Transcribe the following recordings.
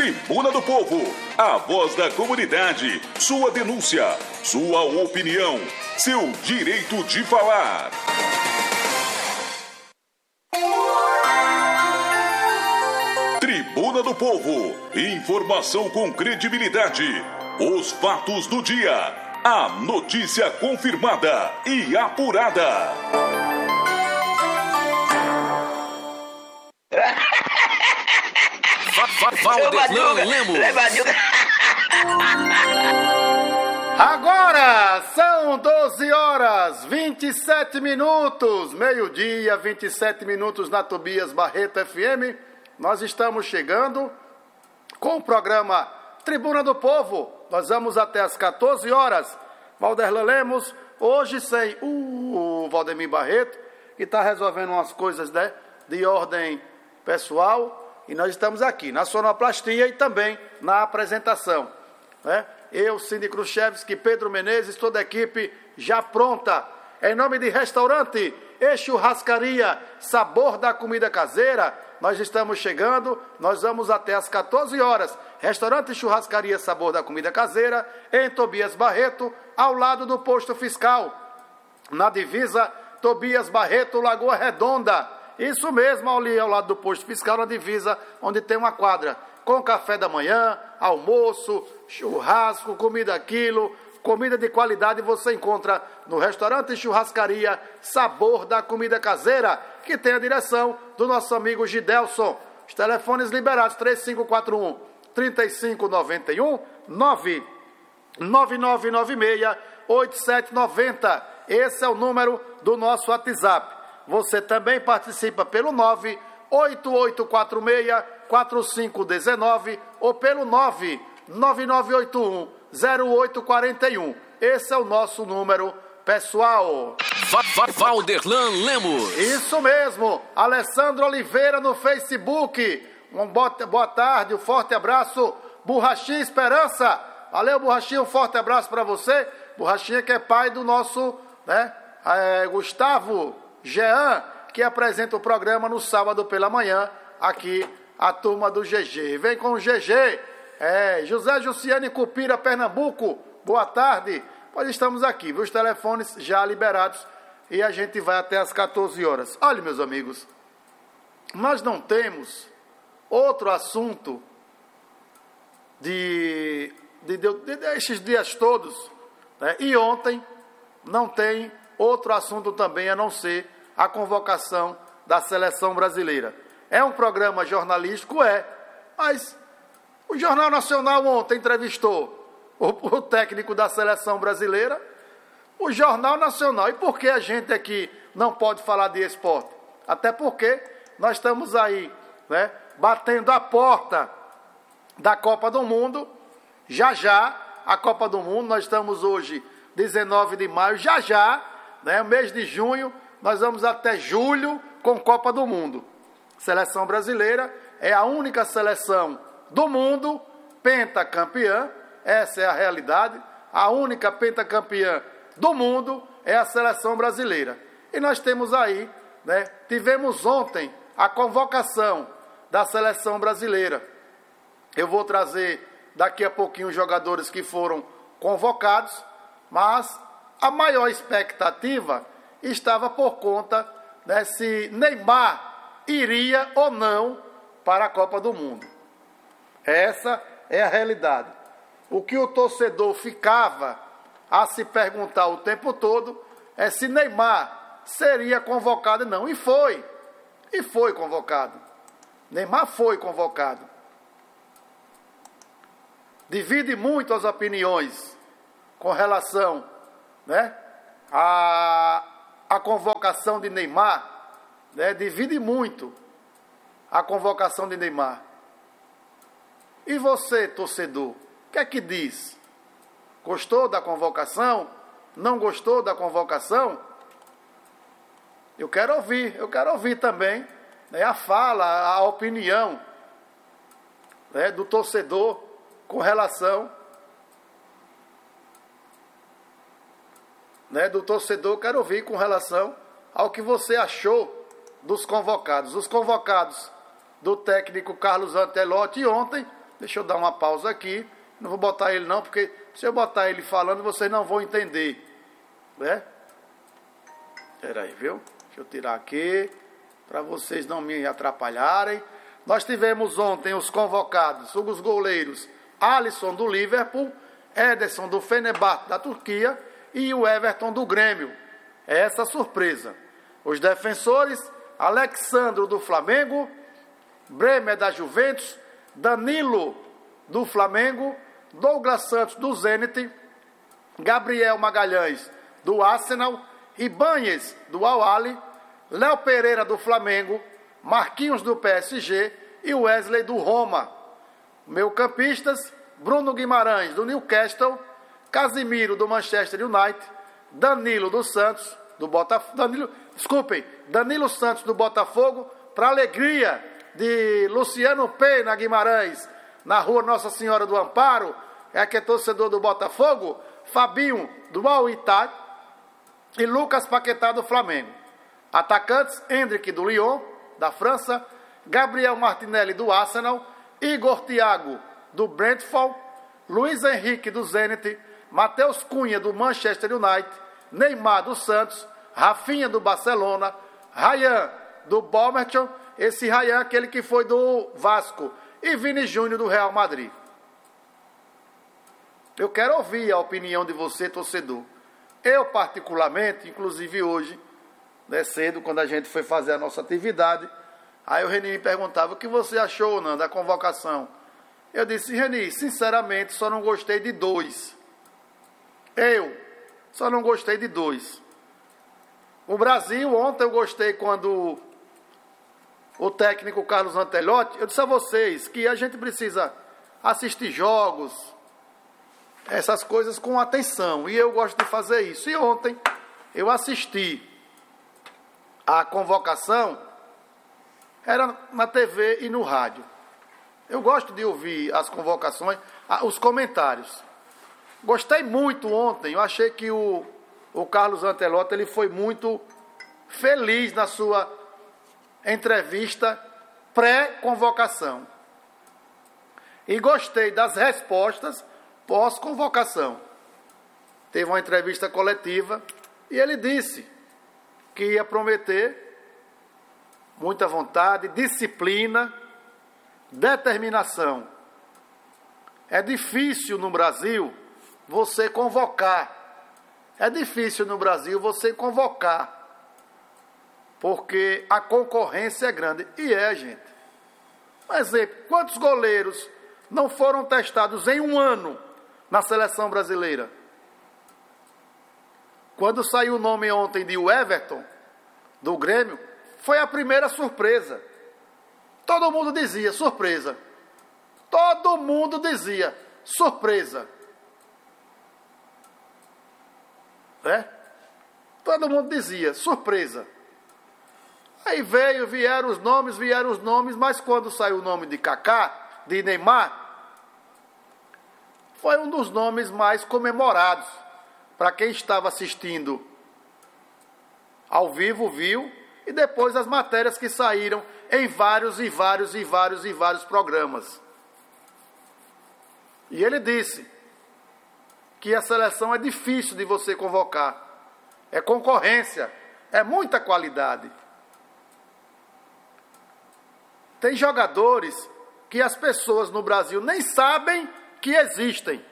Tribuna do Povo, a voz da comunidade, sua denúncia, sua opinião, seu direito de falar. Tribuna do Povo, informação com credibilidade, os fatos do dia, a notícia confirmada e apurada. Valderlan Lemos. Agora são 12 horas 27 minutos, meio-dia, 27 minutos na Tobias Barreto FM. Nós estamos chegando com o programa Tribuna do Povo. Nós vamos até as 14 horas. Valderlan Lemos, hoje sem o Valdemir Barreto, que está resolvendo umas coisas, né, de ordem pessoal. E nós estamos aqui na sonoplastia e também na apresentação, né? Eu, Cindy Khrushchevski, Pedro Menezes, toda a equipe já pronta. Em nome de Restaurante e Churrascaria Sabor da Comida Caseira, nós estamos chegando, nós vamos até às 14 horas. Restaurante e Churrascaria Sabor da Comida Caseira, em Tobias Barreto, ao lado do posto fiscal, na divisa Tobias Barreto, Lagoa Redonda. Isso mesmo, ali ao lado do posto fiscal, na divisa, onde tem uma quadra, com café da manhã, almoço, churrasco, comida quilo, comida de qualidade você encontra no Restaurante e Churrascaria Sabor da Comida Caseira, que tem a direção do nosso amigo Gidelson. Os telefones liberados, 3541-3591, 99996-8790. Esse é o número do nosso WhatsApp. Você também participa pelo 98846-4519 ou pelo 99981-0841. Esse é o nosso número pessoal. Valderlan Lemos. Isso mesmo. Alessandro Oliveira no Facebook. Boa tarde, um forte abraço. Borrachinha Esperança. Valeu, Borrachinha, um forte abraço para você. Borrachinha que é pai do nosso, né, Gustavo Jean, que apresenta o programa no sábado pela manhã, aqui a turma do GG. Vem com o GG. José Jussiane Cupira, Pernambuco, boa tarde. Pois estamos aqui, viu? Os telefones já liberados e a gente vai até às 14 horas. Olha, meus amigos, nós não temos outro assunto desses dias todos, né? E ontem não tem outro assunto também a não ser a convocação da seleção brasileira. É um programa jornalístico, mas o Jornal Nacional ontem entrevistou o técnico da seleção brasileira, o Jornal Nacional. E por que a gente aqui não pode falar de esporte? Até porque nós estamos aí, né, batendo a porta da Copa do Mundo. Já a Copa do Mundo, nós estamos hoje 19 de maio, né, mês de junho, nós vamos até julho com Copa do Mundo. Seleção brasileira é a única seleção do mundo pentacampeã, essa é a realidade. A única pentacampeã do mundo é a seleção brasileira. E nós temos aí, né, tivemos ontem a convocação da seleção brasileira. Eu vou trazer daqui a pouquinho os jogadores que foram convocados, mas a maior expectativa estava por conta, né, se Neymar iria ou não para a Copa do Mundo. Essa é a realidade. O que o torcedor ficava a se perguntar o tempo todo é se Neymar seria convocado ou não. E foi convocado. Neymar foi convocado. Divide muito as opiniões com relação, né, a convocação de Neymar, né, divide muito a convocação de Neymar. E você, torcedor, o que é que diz? Gostou da convocação? Não gostou da convocação? Eu quero ouvir também, né, a fala, a opinião, né, do torcedor com relação, né, do torcedor, quero ouvir com relação ao que você achou dos convocados. Os convocados do técnico Carlos Ancelotti ontem Deixa eu dar uma pausa aqui. Não vou botar ele não, porque se eu botar ele falando, vocês não vão entender. Né? Espera aí, viu? Deixa eu tirar aqui, para vocês não me atrapalharem. Nós tivemos ontem os convocados, os goleiros Alisson do Liverpool, Ederson do Fenerbahçe da Turquia e o Everton do Grêmio. É essa surpresa. Os defensores, Alexandro do Flamengo, Bremer da Juventus, Danilo do Flamengo, Douglas Santos do Zenit, Gabriel Magalhães do Arsenal, Ibáñez do Al-Ahly, Léo Pereira do Flamengo, Marquinhos do PSG e Wesley do Roma. Meio-campistas, Bruno Guimarães do Newcastle, Casimiro do Manchester United, Danilo do Santos, do Botafogo, Danilo Santos do Botafogo, para alegria de Luciano Pena Guimarães, na rua Nossa Senhora do Amparo, que é torcedor do Botafogo, Fabinho do Al-Ittihad e Lucas Paquetá do Flamengo. Atacantes, Hendrick do Lyon, da França, Gabriel Martinelli do Arsenal, Igor Thiago do Brentford, Luiz Henrique do Zenit, Matheus Cunha do Manchester United, Neymar do Santos, Rafinha do Barcelona, Ryan do Bournemouth, esse Ryan aquele que foi do Vasco, e Vini Júnior do Real Madrid. Eu quero ouvir a opinião de você, torcedor. Eu, particularmente, inclusive hoje, cedo, quando a gente foi fazer a nossa atividade, aí o Reni me perguntava: o que você achou, Nando, da convocação? Eu disse: Reni, sinceramente, só não gostei de 2. Eu só não gostei de 2. O Brasil, ontem eu gostei quando o técnico Carlos Ancelotti, eu disse a vocês que a gente precisa assistir jogos, essas coisas com atenção, e eu gosto de fazer isso. E ontem eu assisti a convocação, era na TV e no rádio. Eu gosto de ouvir as convocações, os comentários. Gostei muito ontem, eu achei que o Carlos Ancelotti ele foi muito feliz na sua entrevista pré-convocação. E gostei das respostas pós-convocação. Teve uma entrevista coletiva e ele disse que ia prometer muita vontade, disciplina, determinação. É difícil no Brasil você convocar. É difícil no Brasil você convocar. Porque a concorrência é grande. E gente. Por exemplo, quantos goleiros não foram testados em um ano na seleção brasileira? Quando saiu o nome ontem de Everton, do Grêmio, foi a primeira surpresa. Todo mundo dizia, surpresa. Todo mundo dizia, surpresa. Todo mundo dizia, surpresa. Aí vieram os nomes, mas quando saiu o nome de Kaká, de Neymar, foi um dos nomes mais comemorados. Para quem estava assistindo ao vivo, viu, e depois as matérias que saíram em vários programas. E ele disse que a seleção é difícil de você convocar. É concorrência, é muita qualidade. Tem jogadores que as pessoas no Brasil nem sabem que existem.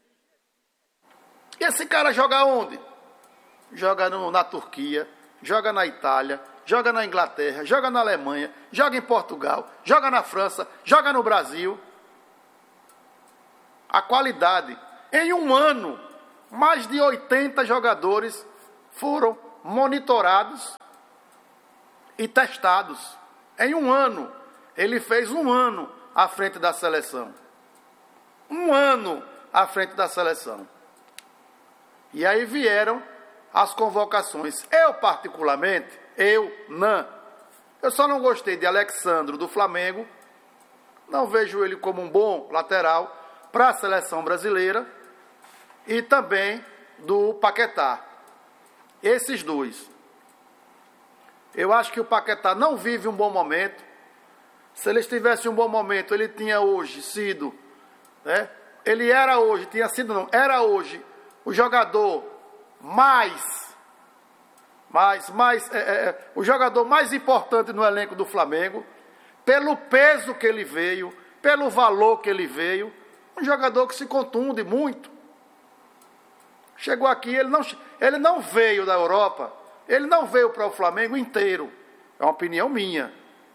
E esse cara joga onde? Joga na Turquia, joga na Itália, joga na Inglaterra, joga na Alemanha, joga em Portugal, joga na França, joga no Brasil. A qualidade. Em um ano, mais de 80 jogadores foram monitorados e testados. Em um ano. Ele fez um ano à frente da seleção. Um ano à frente da seleção. E aí vieram as convocações. Eu, particularmente, eu só não gostei de Alexandro do Flamengo. Não vejo ele como um bom lateral para a seleção brasileira. E também do Paquetá. Esses dois. Eu acho que o Paquetá não vive um bom momento. Se ele estivesse em um bom momento, ele tinha hoje sido, né? Ele era hoje, tinha sido não, era hoje o jogador o jogador mais importante no elenco do Flamengo, pelo peso que ele veio, pelo valor que ele veio, um jogador que se contunde muito. Chegou aqui, ele não veio da Europa, ele não veio para o Flamengo inteiro, é uma opinião minha.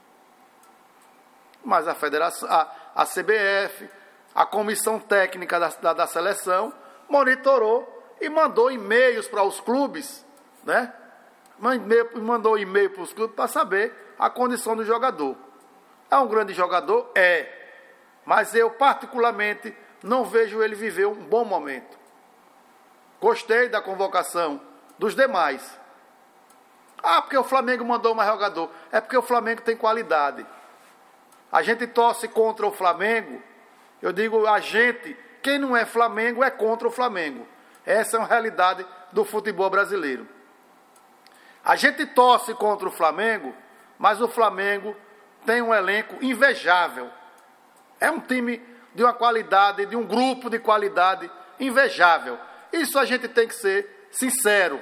Mas a federação, a CBF, a comissão técnica da seleção, monitorou e mandou e-mails para os clubes, né? Mandou e-mail para os clubes para saber a condição do jogador. É um grande jogador? É. Mas eu, particularmente, não vejo ele viver um bom momento. Gostei da convocação dos demais. Porque o Flamengo mandou mais jogador. É porque o Flamengo tem qualidade. A gente torce contra o Flamengo. Eu digo a gente, quem não é Flamengo é contra o Flamengo. Essa é uma realidade do futebol brasileiro. A gente torce contra o Flamengo, mas o Flamengo tem um elenco invejável. É um time de uma qualidade, de um grupo de qualidade invejável. Isso a gente tem que ser sincero.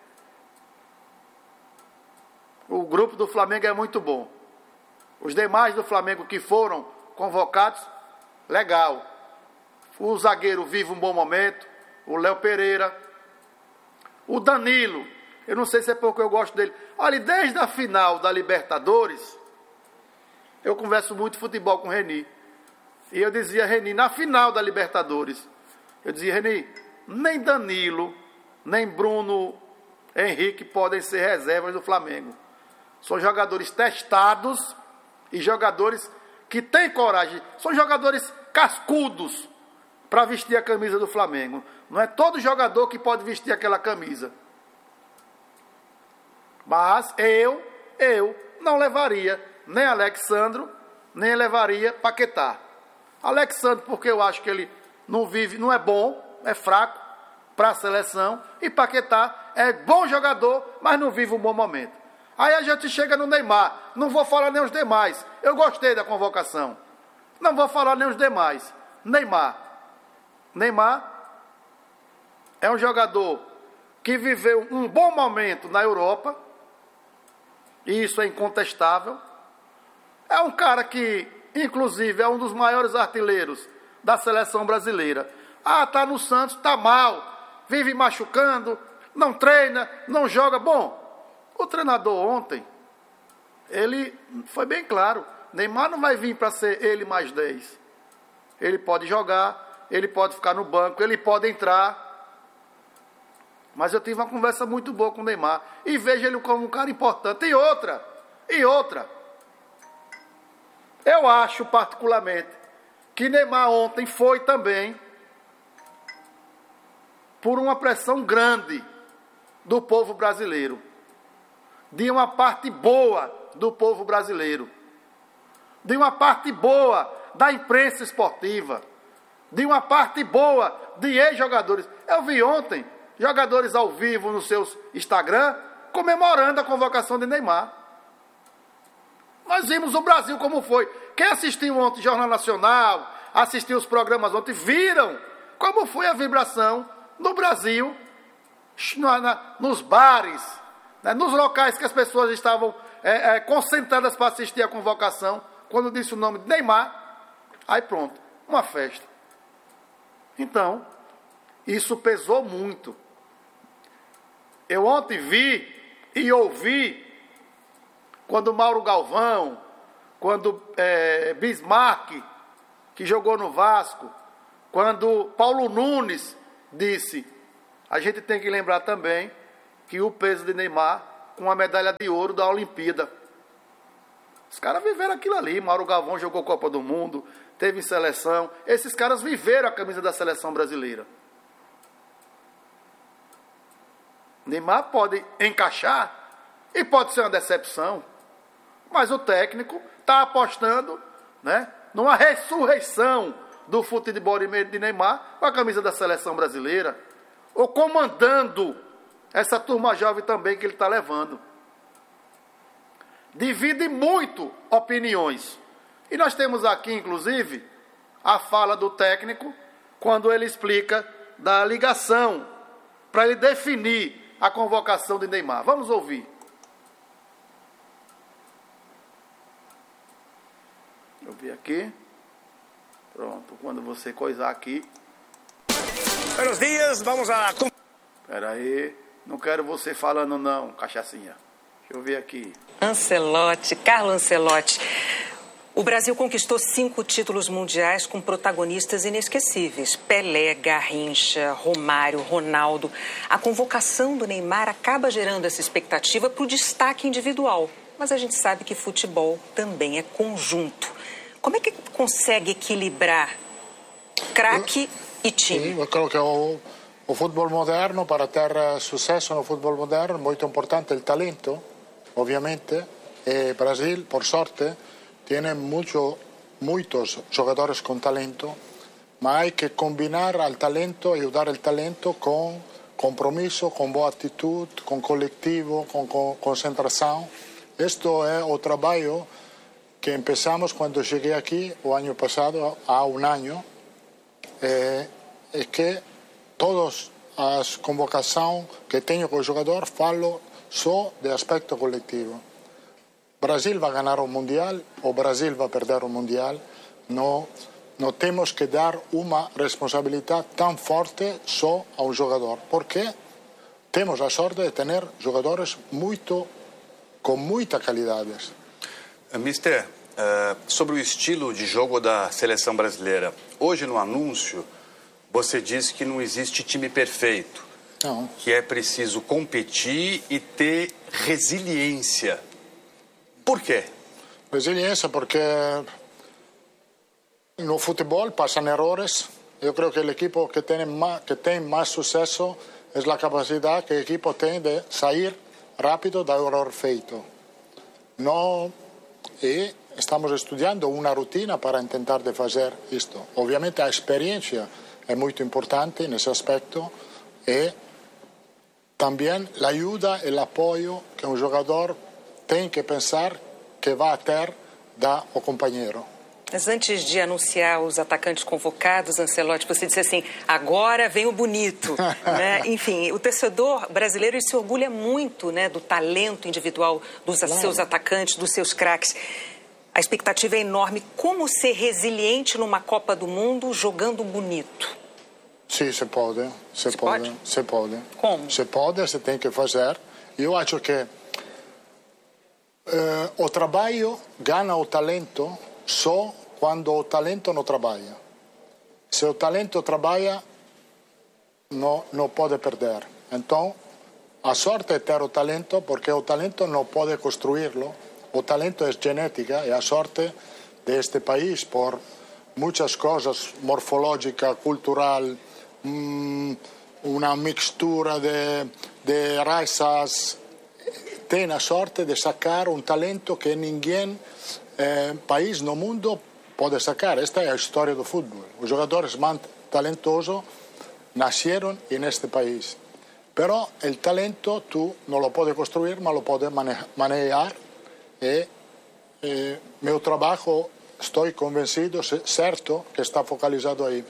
O grupo do Flamengo é muito bom. Os demais do Flamengo que foram convocados, legal. O zagueiro vive um bom momento, o Léo Pereira. O Danilo, eu não sei se é porque eu gosto dele. Olha, desde a final da Libertadores, eu converso muito futebol com o Reni. E eu dizia, Reni, na final da Libertadores, eu dizia, Reni, nem Danilo, nem Bruno Henrique podem ser reservas do Flamengo. São jogadores testados e jogadores que têm coragem. São jogadores cascudos para vestir a camisa do Flamengo. Não é todo jogador que pode vestir aquela camisa. Mas eu não levaria nem Alexandro, nem levaria Paquetá. Alexandro, porque eu acho que ele não vive, não é bom, é fraco para a seleção. E Paquetá é bom jogador, mas não vive um bom momento. Aí a gente chega no Neymar. Não vou falar nem os demais. Eu gostei da convocação. Não vou falar nem os demais. Neymar é um jogador que viveu um bom momento na Europa. E isso é incontestável. É um cara que, inclusive, é um dos maiores artilheiros da seleção brasileira. Tá no Santos, tá mal. Vive machucando, não treina, não joga. Bom, o treinador ontem, ele foi bem claro. Neymar não vai vir para ser ele mais 10. Ele pode jogar, ele pode ficar no banco, ele pode entrar. Mas eu tive uma conversa muito boa com o Neymar. E vejo ele como um cara importante. E outra. Eu acho particularmente que Neymar ontem foi também por uma pressão grande do povo brasileiro. De uma parte boa do povo brasileiro. De uma parte boa da imprensa esportiva. De uma parte boa de ex-jogadores. Eu vi ontem jogadores ao vivo nos seus Instagram comemorando a convocação de Neymar. Nós vimos o Brasil como foi. Quem assistiu ontem o Jornal Nacional, assistiu os programas ontem, viram como foi a vibração no Brasil, nos bares, né, nos locais que as pessoas estavam concentradas para assistir a convocação. Quando disse o nome de Neymar, aí pronto, uma festa. Então, isso pesou muito. Eu ontem vi e ouvi quando Mauro Galvão, quando Bismarck, que jogou no Vasco, quando Paulo Nunes disse, a gente tem que lembrar também que o peso de Neymar com a medalha de ouro da Olimpíada. Os caras viveram aquilo ali. Mauro Galvão jogou Copa do Mundo, teve seleção. Esses caras viveram a camisa da seleção brasileira. Neymar pode encaixar e pode ser uma decepção, mas o técnico está apostando, né, numa ressurreição do futebol de Neymar com a camisa da seleção brasileira, ou comandando essa turma jovem também que ele está levando. Divide muito opiniões. E nós temos aqui, inclusive, a fala do técnico, quando ele explica da ligação, para ele definir a convocação de Neymar. Vamos ouvir. Eu vi aqui. Pronto, quando você coisar aqui. Buenos dias, vamos a... Espera aí, não quero você falando não, cachaçinha. Deixa eu ver aqui. Ancelotti, Carlo Ancelotti. O Brasil conquistou 5 títulos mundiais com protagonistas inesquecíveis. Pelé, Garrincha, Romário, Ronaldo. A convocação do Neymar acaba gerando essa expectativa para o destaque individual. Mas a gente sabe que futebol também é conjunto. Como é que consegue equilibrar craque e time? Sim, eu creio que o futebol moderno, para ter sucesso no futebol moderno, é muito importante o talento, obviamente. E Brasil, por sorte, tem muitos jogadores com talento, mas há que combinar o talento e usar o talento com compromisso, com boa atitude, com coletivo, com concentração. Este é o trabalho que empezamos quando cheguei aqui o ano passado, há um ano, é que todas as convocações que tenho com o jogador falo só de aspecto coletivo. Brasil vai ganhar o Mundial, o Brasil vai perder o Mundial. Não temos que dar uma responsabilidade tão forte só a um jogador, porque temos a sorte de ter jogadores com muita qualidade. Mister, sobre o estilo de jogo da seleção brasileira, hoje no anúncio você disse que não existe time perfeito, não. Que é preciso competir e ter resiliência. Por quê? Resiliência porque no futebol passam erros. Eu creio que o equipo que tem mais sucesso é a capacidade que o equipo tem de sair rápido do erro feito. E estamos estudando uma rotina para tentar de fazer isto. Obviamente a experiência é muito importante nesse aspecto e também a ajuda e o apoio que um jogador tem que pensar que vai ter do companheiro. Mas antes de anunciar os atacantes convocados, Ancelotti, você disse assim, agora vem o bonito. Né? Enfim, o torcedor brasileiro se orgulha muito, né, do talento individual dos seus atacantes, dos seus craques. A expectativa é enorme. Como ser resiliente numa Copa do Mundo jogando bonito? Sim, se pode. Se pode. Como? Se pode, se tem que fazer. Eu acho que o trabalho ganha o talento só quando o talento não trabalha. Se o talento trabalha, não pode perder. Então, a sorte é ter o talento, porque o talento não pode construí-lo. O talento é genética e a sorte deste país, por muitas coisas, morfológica, cultural, uma mistura de raças, tem a sorte de sacar um talento que ninguém país no mundo pode sacar. Esta é a história do futebol. Os jogadores mais talentosos nasceram neste país. Pero o talento tu não lo pode construir, mas lo pode manejar. E meu trabalho, estou convencido, certo, que está focalizado aí.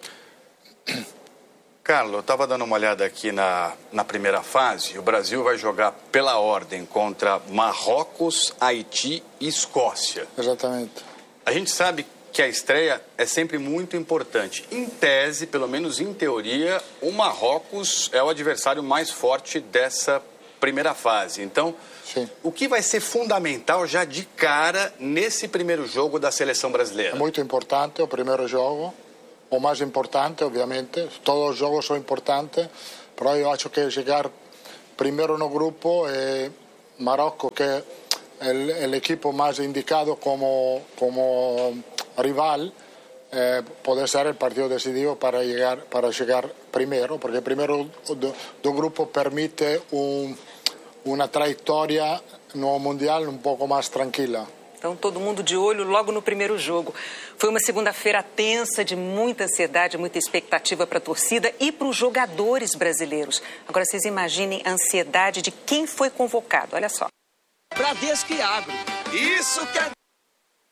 Carlos, eu estava dando uma olhada aqui na primeira fase. O Brasil vai jogar pela ordem contra Marrocos, Haiti e Escócia. Exatamente. A gente sabe que a estreia é sempre muito importante. Em tese, pelo menos em teoria, o Marrocos é o adversário mais forte dessa primeira fase. Então, sim, o que vai ser fundamental já de cara nesse primeiro jogo da seleção brasileira? É muito importante o primeiro jogo. O mais importante, obviamente, todos os jogos são importantes, mas eu acho que chegar primeiro no grupo é Marrocos, que é o equipo mais indicado como rival, pode ser o partido decisivo para chegar primeiro, porque o primeiro do grupo permite uma trajetória no Mundial um pouco mais tranquila. Então, todo mundo de olho logo no primeiro jogo. Foi uma segunda-feira tensa, de muita ansiedade, muita expectativa para a torcida e para os jogadores brasileiros. Agora, vocês imaginem a ansiedade de quem foi convocado. Olha só. Bradesco e Agro. Isso que é...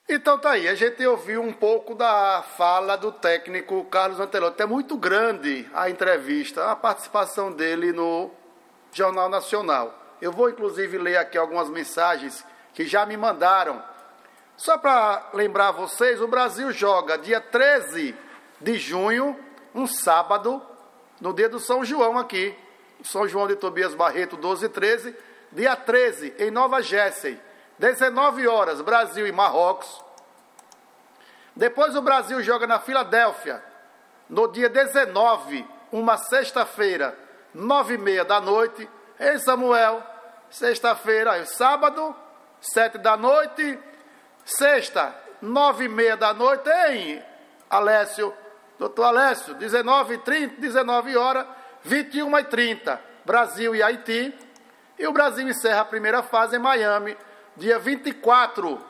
Então tá aí, a gente ouviu um pouco da fala do técnico Carlos Ancelotti. É muito grande a entrevista, a participação dele no Jornal Nacional. Eu vou inclusive ler aqui algumas mensagens que já me mandaram. Só para lembrar vocês, o Brasil joga dia 13 de junho, um sábado, no dia do São João aqui. São João de Tobias Barreto, 12 e 13. Dia 13, em Nova Jersey. 19 horas, Brasil e Marrocos. Depois o Brasil joga na Filadélfia, no dia 19, uma sexta-feira, 9h30 da noite. Ei, Samuel, sexta-feira, sábado, 7 da noite. Sexta, 9h30 da noite. Ei, Alessio, doutor Alessio, 19h30, 19 horas, 21h30, Brasil e Haiti. E o Brasil encerra a primeira fase em Miami, dia 24,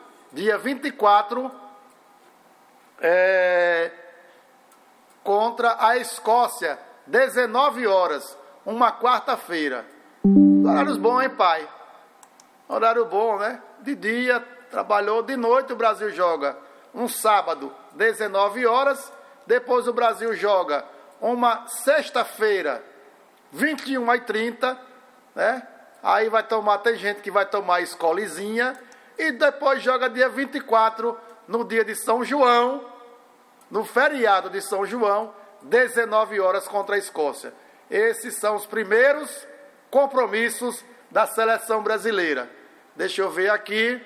contra a Escócia, 19 horas, uma quarta-feira. Horários bons, hein, pai? Horário bom, né? De dia, trabalhou, de noite o Brasil joga um sábado, 19 horas, depois o Brasil joga uma sexta-feira, 21h30, né? Aí vai tomar, tem gente que vai tomar escolezinha, e depois joga dia 24, no dia de São João, no feriado de São João, 19 horas contra a Escócia. Esses são os primeiros compromissos da seleção brasileira. Deixa eu ver aqui.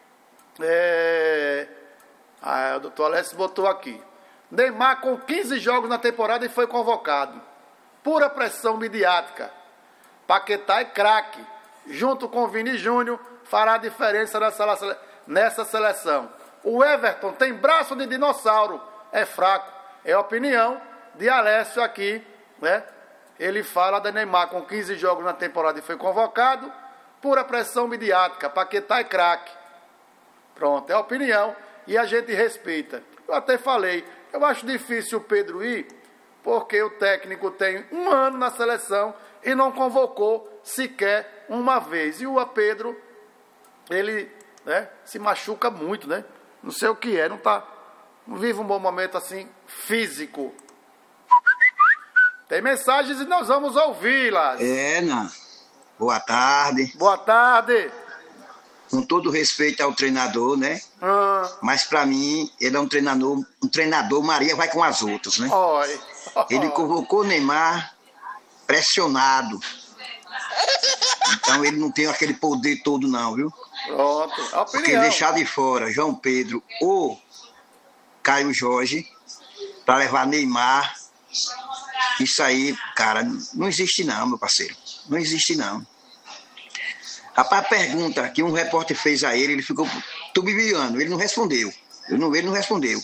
O doutor Alessio botou aqui. Neymar com 15 jogos na temporada e foi convocado. Pura pressão midiática. Paquetá é craque. Junto com Vini Júnior, fará diferença nessa seleção. O Everton tem braço de dinossauro. É fraco. É a opinião de Alessio aqui, né? Ele fala da Neymar com 15 jogos na temporada e foi convocado. Pura pressão midiática. Paquetá é craque. Pronto, é a opinião e a gente respeita. Eu até falei, eu acho difícil o Pedro ir, porque o técnico tem 1 ano na seleção e não convocou sequer uma vez. E o Pedro, ele, né, se machuca muito, né? Não sei o que é, não vive um bom momento assim, físico. Tem mensagens e nós vamos ouvi-las. Boa tarde. Boa tarde. Com todo respeito ao treinador, né? Mas para mim, ele é um treinador Maria vai com as outras, né? Ele convocou o Neymar pressionado. Então ele não tem aquele poder todo não, viu? Pronto, a opinião. Porque deixar de fora João Pedro ou Caio Jorge para levar Neymar, isso aí, cara, não existe não, meu parceiro. Não existe não. A pergunta que um repórter fez a ele ficou tubibiando, ele não respondeu. Ele não respondeu.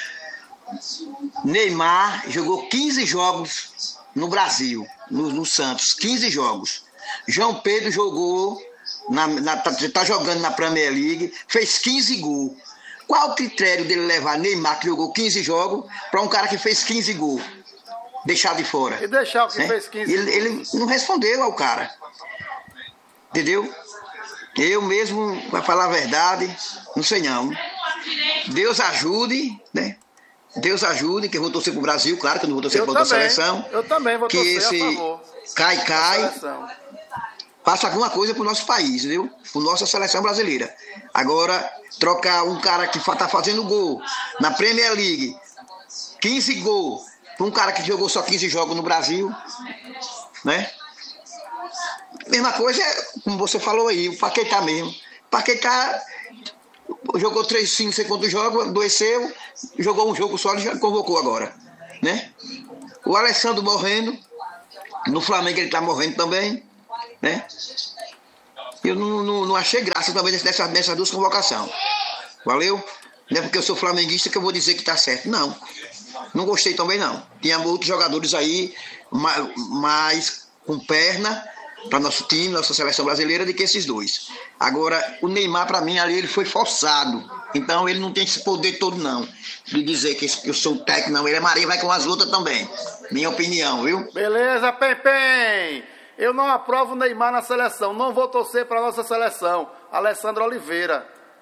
Neymar jogou 15 jogos no Brasil, no Santos, 15 jogos. João Pedro jogou, tá jogando na Premier League, fez 15 gols. Qual o critério dele levar Neymar, que jogou 15 jogos, para um cara que fez 15 gols? Deixar de fora. E deixar o que fez 15 gols? Ele não respondeu ao cara. Entendeu? Eu mesmo, para falar a verdade, não sei não. Deus ajude, né? Deus ajude, que eu vou torcer pro Brasil, claro que eu não vou torcer para outra seleção. Eu também vou torcer a favor. Cai, faça alguma coisa pro nosso país, entendeu? Pro nossa seleção brasileira. Agora, trocar um cara que tá fazendo gol na Premier League, 15 gols, para um cara que jogou só 15 jogos no Brasil, né? Mesma coisa, como você falou aí, o Paquetá mesmo. Paquetá jogou 3, 5, sei quantos jogos, adoeceu, jogou um jogo só e já convocou agora, né? O Alessandro morrendo, no Flamengo ele tá morrendo também, né? Eu não achei graça também nessas duas convocações. Valeu? Não é porque eu sou flamenguista que eu vou dizer que tá certo, não. Não gostei também não. Tinha outros jogadores aí mais com perna para nosso time, nossa seleção brasileira, do que esses dois. Agora, o Neymar, para mim, ali ele foi forçado. Então, ele não tem esse poder todo, não. De dizer que eu sou técnico, não. Ele é Maria, vai com as lutas também. Minha opinião, viu? Beleza, Pempem. Eu não aprovo o Neymar na seleção. Não vou torcer para nossa seleção. Alessandro Oliveira.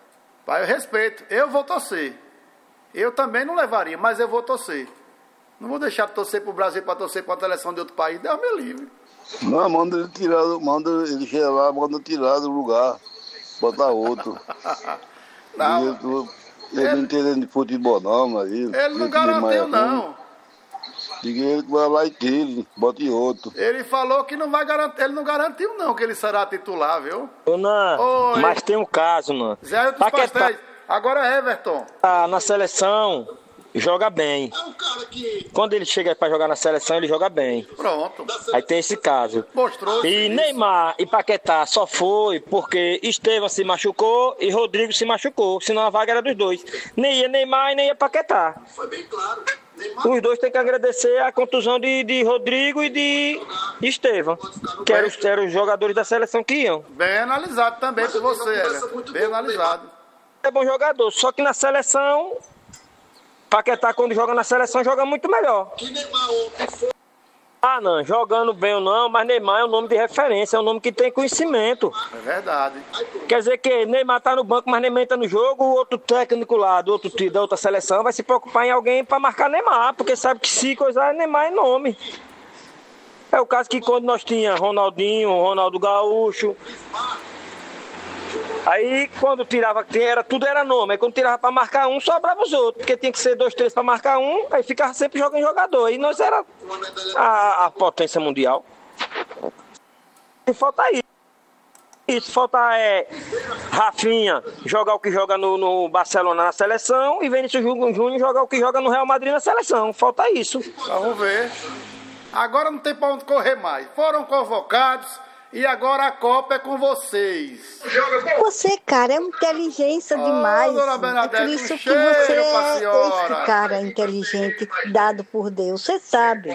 Pai, eu respeito. Eu vou torcer. Eu também não levaria, mas eu vou torcer. Não vou deixar de torcer pro Brasil para torcer para uma seleção de outro país. Deus me livre. Não, manda ele chegar lá, manda tirar do lugar, botar outro. Não. Ele não entende de futebol não, mas ele não garantiu não. Diga ele que vai lá e tire, bote outro. Ele falou que não vai garantir, ele não garantiu não que ele será titular, viu? Não, mas tem um caso, mano. Zé dos Pastéis. Agora é Everton. Na seleção, joga bem. Quando ele chega pra jogar na seleção, ele joga bem. Pronto. Aí tem esse caso. Mostrou. E Neymar e Paquetá só foi porque Estevão se machucou e Rodrigo se machucou. Senão a vaga era dos dois. Nem ia Neymar e nem ia Paquetá. Foi bem claro. Os dois têm que agradecer a contusão de Rodrigo e de Estevão, que eram os jogadores da seleção que iam. Bem analisado também por você, bem analisado. É bom jogador, só que na seleção, Paquetá quando joga na seleção joga muito melhor. Não, jogando bem ou não, mas Neymar é um nome de referência, é um nome que tem conhecimento. É verdade. Quer dizer que Neymar tá no banco, mas Neymar tá no jogo, o outro técnico lá do outro time da outra seleção vai se preocupar em alguém para marcar Neymar, porque sabe que se coisar Neymar é nome. É o caso que quando nós tínhamos Ronaldinho, Ronaldo Gaúcho, aí quando tirava, tudo era nome, aí quando tirava para marcar um, sobrava os outros, porque tinha que ser 2, 3 para marcar um, aí ficava sempre jogando jogador, e nós era a potência mundial. E falta isso, falta Rafinha jogar o que joga no Barcelona na seleção e Vinícius Júnior jogar o que joga no Real Madrid na seleção, falta isso. Vamos ver. Agora não tem para onde correr mais, foram convocados. E agora a Copa é com vocês. Você, cara, é uma inteligência demais. Dona Bernadette, é por isso que cheiro você pra senhora. Esse cara inteligente, dado por Deus. Você sabe.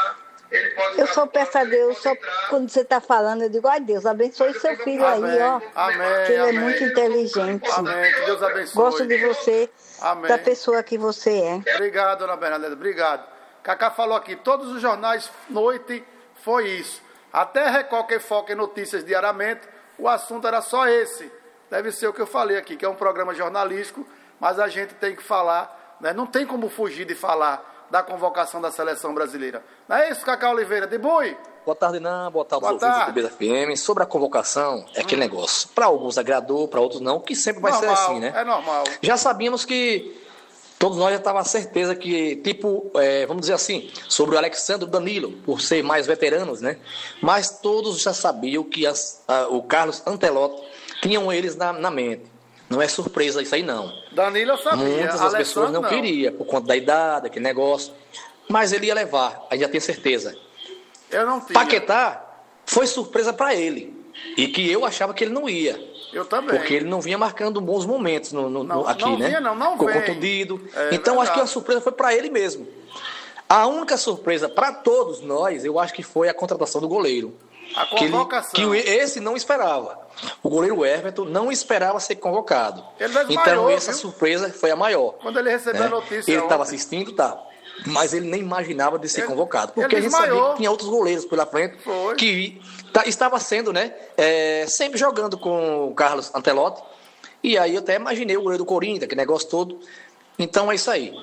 Eu só peço a Deus, só quando você está falando, eu digo, ai Deus, abençoe seu filho aí, ó. Amém, que ele amém. é muito inteligente. Amém, que Deus abençoe. Gosto de você, amém. Da pessoa que você é. Obrigado, Dona Bernadette, obrigado. Cacá falou aqui, todos os jornais, noite, foi isso. Até Record que foca em notícias diariamente, o assunto era só esse. Deve ser o que eu falei aqui, que é um programa jornalístico, mas a gente tem que falar, né? Não tem como fugir de falar da convocação da seleção brasileira. Não é isso, Cacá Oliveira? De boi? Boa tarde, Nan. Boa tarde aos Boa ouvintes do BFM. Sobre a convocação, é aquele negócio. Para alguns agradou, para outros não, que sempre vai normal, ser assim, né? É normal. Já sabíamos que todos nós já estávamos a certeza que, vamos dizer assim, sobre o Alexandre Danilo, por ser mais veteranos, né? Mas todos já sabiam que o Carlos Ancelotti tinham eles na mente. Não é surpresa isso aí, não. Danilo eu sabia. Muitas das pessoas não queriam, por conta da idade, aquele negócio. Mas ele ia levar, aí já tenho certeza. Eu não tinha. Paquetá foi surpresa para ele. E que eu achava que ele não ia. Eu também. Porque ele não vinha marcando bons momentos aqui, não né? Vinha, não Ficou vem. contundido. É, então, verdade. acho que a surpresa foi para ele mesmo. A única surpresa para todos nós, eu acho que foi a contratação do goleiro. A convocação. Que esse não esperava. O goleiro Everton não esperava ser convocado. Ele desmaiou, então, essa viu? surpresa foi a maior. Quando ele recebeu a notícia. Ele estava ontem. assistindo, tá. Mas ele nem imaginava de ser convocado. Porque a gente desmaiou. sabia que tinha outros goleiros pela frente Foi. que estava sendo, né? Sempre jogando com o Carlos Ancelotti. E aí eu até imaginei o goleiro do Corinthians, aquele negócio todo. Então é isso aí.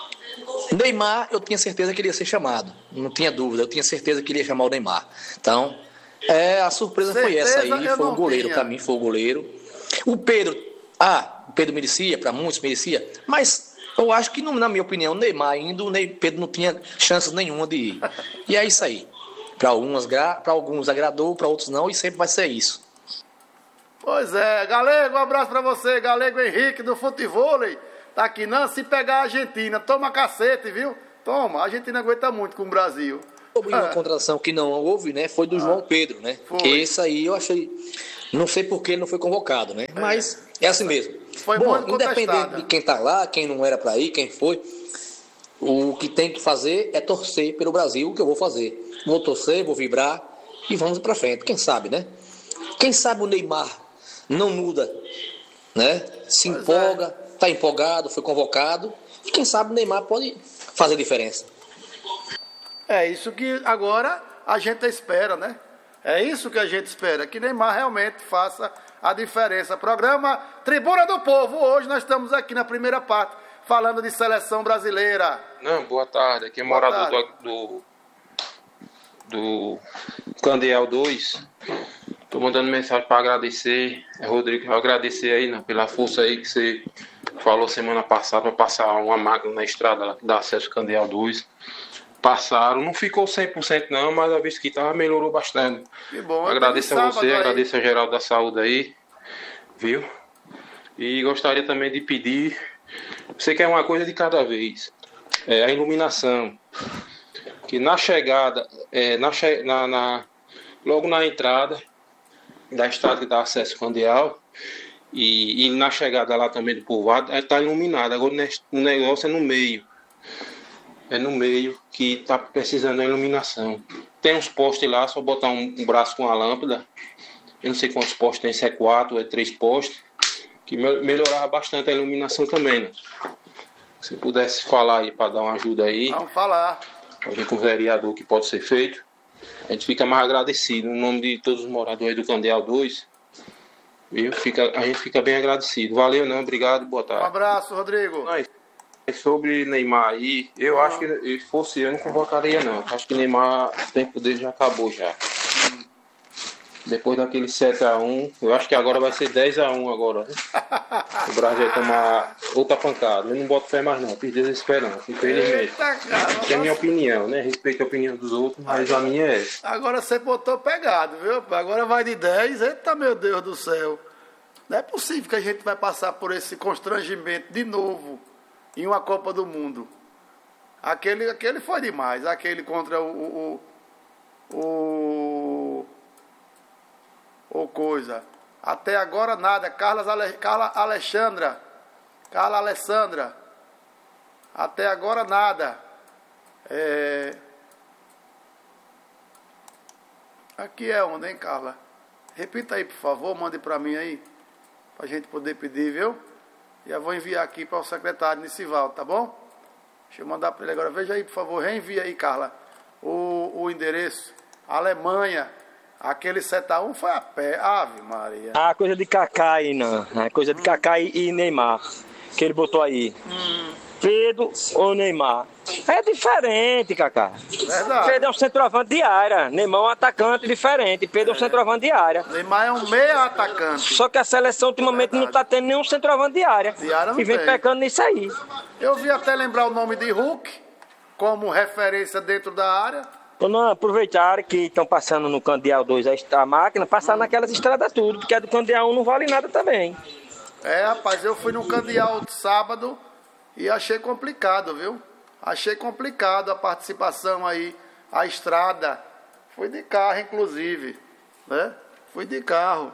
Neymar, eu tinha certeza que ele ia ser chamado. Não tinha dúvida, eu tinha certeza que ele ia chamar o Neymar. Então, a surpresa foi essa aí. Foi o goleiro, para mim foi o goleiro. O Pedro merecia, para muitos merecia. Mas eu acho que, na minha opinião, o Neymar indo, o Pedro não tinha chance nenhuma de ir. E é isso aí. Para alguns agradou, para outros não, e sempre vai ser isso. Pois é, Galego, um abraço pra você, Galego Henrique do futevôlei. Tá aqui, não, se pegar a Argentina, toma cacete, viu? Toma, a Argentina aguenta muito com o Brasil. Uma contratação que não houve, né, foi do João Pedro, né? Foi. Esse aí eu achei, não sei por que ele não foi convocado, né? Mas é assim mesmo. Foi bom, muito independente contestado. de quem tá lá, quem não era para ir, quem foi, o que tem que fazer é torcer pelo Brasil, o que eu vou fazer. Vou torcer, vou vibrar e vamos para frente. Quem sabe, né? Quem sabe o Neymar não muda, né? Se empolga, tá empolgado, foi convocado. E quem sabe o Neymar pode fazer diferença. É isso que agora a gente espera, né? É isso que a gente espera, que Neymar realmente faça a diferença. Programa Tribuna do Povo. Hoje nós estamos aqui na primeira parte, falando de seleção brasileira. Não, boa tarde. Aqui é morador do Candeal 2. Tô mandando mensagem para agradecer. Rodrigo, eu agradecer aí, pela força aí que você falou semana passada para passar uma máquina na estrada da acesso Candeal 2. Passaram, não ficou 100% não, mas a vez que estava melhorou bastante. Que bom. Agradeço a você, agradeço ao Geraldo da Saúde aí, viu? E gostaria também de pedir, você quer uma coisa de cada vez, a iluminação, que na chegada, logo na entrada da estrada que dá acesso ao Candeal e na chegada lá também do povoado, está iluminado. Agora o negócio é no meio. É no meio que está precisando da iluminação. Tem uns postes lá, só botar um braço com a lâmpada. Eu não sei quantos postes tem, se é 4 ou é 3 postes. Que melhorava bastante a iluminação também, né? Se pudesse falar aí para dar uma ajuda aí. Vamos falar. A gente com o vereador que pode ser feito. A gente fica mais agradecido. No nome de todos os moradores do Candeal 2. Viu? A gente fica bem agradecido. Valeu, obrigado, boa tarde. Um abraço, Rodrigo. Sobre Neymar aí, eu acho que se fosse eu não convocaria não. Acho que Neymar, o tempo dele já acabou já. Depois daquele 7-1, eu acho que agora vai ser 10-1 agora. Né? O Brasil vai tomar outra pancada. Eu não boto fé mais não, perdi a esperança, infelizmente. É a minha opinião, né? Respeito a opinião dos outros, mas a minha é essa. Agora você botou pegado, viu? Agora vai de 10, eita meu Deus do céu. Não é possível que a gente vai passar por esse constrangimento de novo. Em uma Copa do Mundo. Aquele foi demais. Aquele contra o coisa. Até agora nada. Carla Alessandra. Até agora nada. Aqui é onde, hein, Carla? Repita aí, por favor. Mande para mim aí. Pra gente poder pedir, viu? Já vou enviar aqui para o secretário Nicivaldo, tá bom? Deixa eu mandar para ele agora. Veja aí, por favor, reenvia aí, Carla, o endereço. Alemanha, aquele 7-1 foi a pé. Ave Maria. A coisa de Kaká aí, não. A coisa de Kaká e Neymar, que ele botou aí. Pedro ou Neymar? É diferente, Kaká. Verdade. Pedro é um centroavante de área. Neymar é um atacante diferente. Pedro é um centroavante de área. Neymar é um meio atacante. Só que a seleção ultimamente não está tendo nenhum centroavante de área. E vem pecando nisso aí. Eu vi até lembrar o nome de Hulk como referência dentro da área. Quando aproveitar que estão passando no Candeal 2 a máquina, passar naquelas estradas tudo, porque a do Candeal 1 não vale nada também. Rapaz, eu fui no Candeal sábado e achei complicado, viu? Achei complicado a participação aí, a estrada. Fui de carro, inclusive, né? Fui de carro.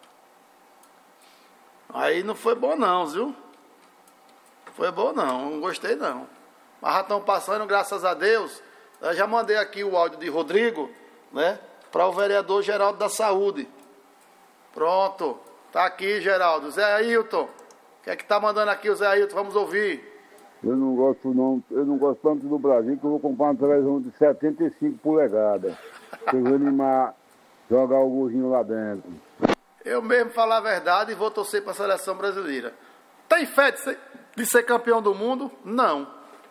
Aí não foi bom não, viu? Foi bom não gostei não. Mas já estão passando, graças a Deus. Eu já mandei aqui o áudio de Rodrigo, né? Para o vereador Geraldo da Saúde. Pronto. Tá aqui, Geraldo. Zé Ailton. O que é que tá mandando aqui o Zé Ailton? Vamos ouvir. Eu não gosto tanto do Brasil, que eu vou comprar uma televisão de 75 polegadas. Se eu animar, jogar o golzinho lá dentro. Eu mesmo falar a verdade e vou torcer para a seleção brasileira. Tem fé de ser campeão do mundo? Não.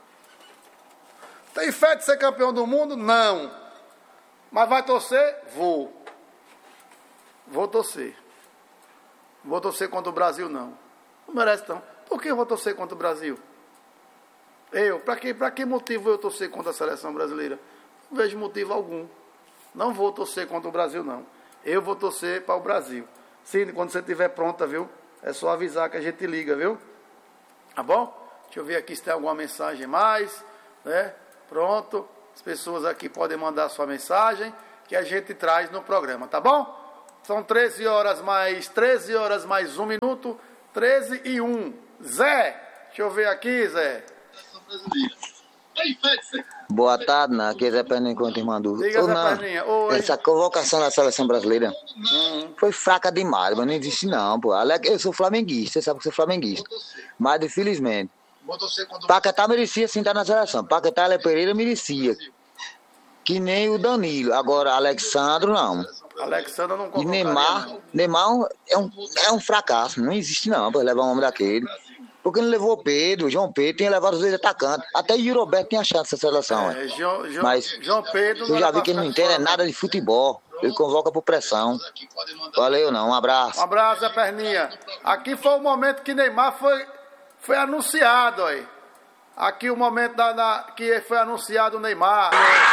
Tem fé de ser campeão do mundo? Não. Mas vai torcer? Vou. Vou torcer. Vou torcer contra o Brasil, não. Não merece, não. Por que eu vou torcer contra o Brasil? Para que motivo eu torcer contra a seleção brasileira? Não vejo motivo algum. Não vou torcer contra o Brasil, não. Eu vou torcer para o Brasil. Sim, quando você estiver pronta, viu? É só avisar que a gente liga, viu? Tá bom? Deixa eu ver aqui se tem alguma mensagem mais, né? Pronto. As pessoas aqui podem mandar sua mensagem que a gente traz no programa, tá bom? São 13 horas mais 1 minuto. 13:01. Zé, deixa eu ver aqui, Zé. Boa tarde, né? Aqui é Zé Perninha com Irmandú. Diga, Zé Perninha. Oi. Essa convocação da seleção brasileira foi fraca demais, mas não existe não, pô. Eu sou flamenguista, você sabe que eu sou flamenguista. Mas, infelizmente, Paquetá merecia sim estar na seleção. Paquetá Pereira merecia. Que nem o Danilo. Agora, Alexandro, não. Alexandre não E convocaria. Neymar é um fracasso. Não existe não para levar um homem daquele. Porque não levou Pedro, João Pedro tinha levado os dois atacantes. Até o Roberto tinha chance nessa seleção. Mas João Pedro eu já vi que ele não entende nada de futebol. Ele convoca por pressão. Valeu não, um abraço. Um abraço, Zé Perninha. Aqui foi o momento que Neymar foi anunciado aí. Aqui o momento que foi anunciado o Neymar.